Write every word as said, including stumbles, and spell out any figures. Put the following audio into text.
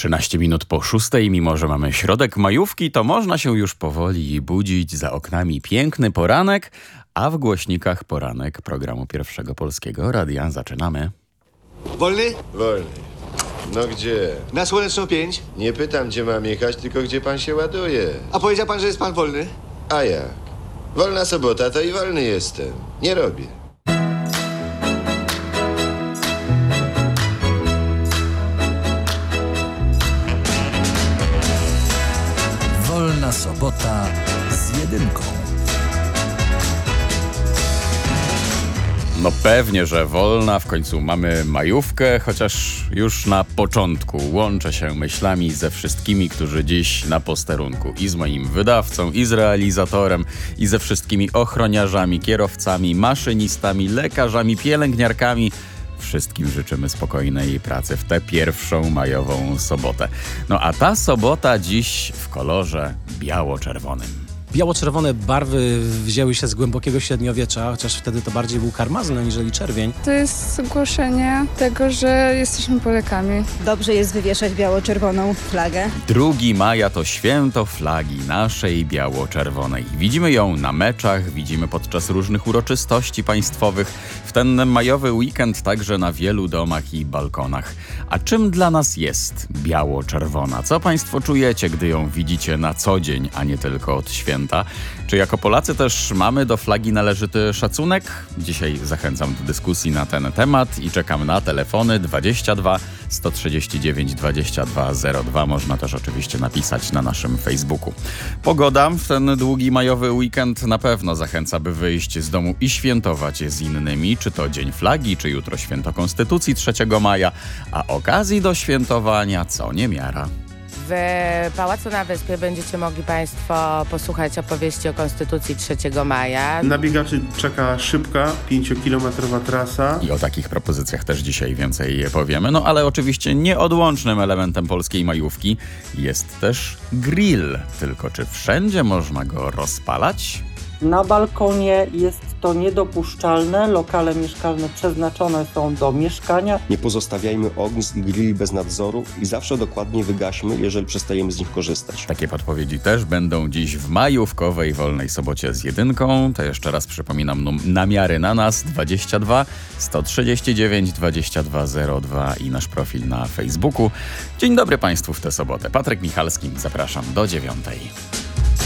trzynaście minut po szóstej, mimo że mamy środek majówki, to można się już powoli budzić. Za oknami piękny poranek, a w głośnikach poranek programu Pierwszego Polskiego Radia. Zaczynamy. Wolny? Wolny. No gdzie? Na Słoneczną pięć. Nie pytam, gdzie mam jechać, tylko gdzie pan się ładuje. A powiedział pan, że jest pan wolny? A jak? Wolna sobota, to i wolny jestem. Nie robię. Wolna sobota z jedynką. No pewnie, że wolna, w końcu mamy majówkę, chociaż już na początku łączę się myślami ze wszystkimi, którzy dziś na posterunku. I z moim wydawcą, i z realizatorem, i ze wszystkimi ochroniarzami, kierowcami, maszynistami, lekarzami, pielęgniarkami. Wszystkim życzymy spokojnej pracy w tę pierwszą majową sobotę. No a ta sobota dziś w kolorze biało-czerwonym. Biało-czerwone barwy wzięły się z głębokiego średniowiecza, chociaż wtedy to bardziej był karmazyn aniżeli czerwień. To jest zgłoszenie tego, że jesteśmy Polakami. Dobrze jest wywieszać biało-czerwoną flagę. drugiego maja to święto flagi naszej biało-czerwonej. Widzimy ją na meczach, widzimy podczas różnych uroczystości państwowych. W ten majowy weekend także na wielu domach i balkonach. A czym dla nas jest biało-czerwona? Co państwo czujecie, gdy ją widzicie na co dzień, a nie tylko od święta? Czy jako Polacy też mamy do flagi należyty szacunek? Dzisiaj zachęcam do dyskusji na ten temat i czekam na telefony dwadzieścia dwa sto trzydzieści dziewięć dwadzieścia dwa zero dwa. Można też oczywiście napisać na naszym Facebooku. Pogoda w ten długi majowy weekend na pewno zachęca, by wyjść z domu i świętować z innymi. Czy to Dzień Flagi, czy jutro Święto Konstytucji trzeciego maja. A okazji do świętowania co niemiara. W Pałacu na Wyspie będziecie mogli Państwo posłuchać opowieści o Konstytucji trzeciego maja. Na biegaczy czeka szybka, pięciokilometrowa trasa. I o takich propozycjach też dzisiaj więcej powiemy. No ale oczywiście nieodłącznym elementem polskiej majówki jest też grill. Tylko czy wszędzie można go rozpalać? Na balkonie jest to niedopuszczalne. Lokale mieszkalne przeznaczone są do mieszkania. Nie pozostawiajmy ognisk i grilli bez nadzoru i zawsze dokładnie wygaśmy, jeżeli przestajemy z nich korzystać. Takie podpowiedzi też będą dziś w majówkowej wolnej sobocie z jedynką. To jeszcze raz przypominam num- namiary na nas dwadzieścia dwa sto trzydzieści dziewięć dwadzieścia dwa zero dwa i nasz profil na Facebooku. Dzień dobry Państwu w tę sobotę. Patryk Michalski, zapraszam do dziewiątej.